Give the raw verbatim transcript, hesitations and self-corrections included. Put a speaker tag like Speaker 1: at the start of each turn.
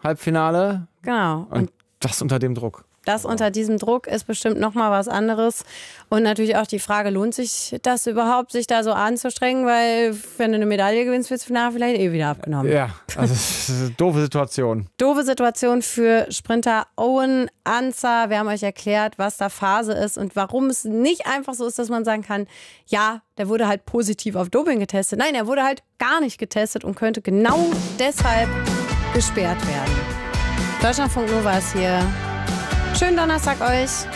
Speaker 1: Halbfinale.
Speaker 2: Genau.
Speaker 1: Und, und das unter dem Druck.
Speaker 2: Das unter diesem Druck ist bestimmt nochmal was anderes. Und natürlich auch die Frage, lohnt sich das überhaupt, sich da so anzustrengen? Weil wenn du eine Medaille gewinnst, wird es Finale vielleicht eh wieder abgenommen.
Speaker 1: Ja, also das ist eine doofe Situation.
Speaker 2: Doofe Situation für Sprinter Owen Ansah. Wir haben euch erklärt, was da Phase ist und warum es nicht einfach so ist, dass man sagen kann, ja, der wurde halt positiv auf Doping getestet. Nein, er wurde halt gar nicht getestet und könnte genau deshalb gesperrt werden. Deutschlandfunk Nova ist hier. Schönen Donnerstag euch.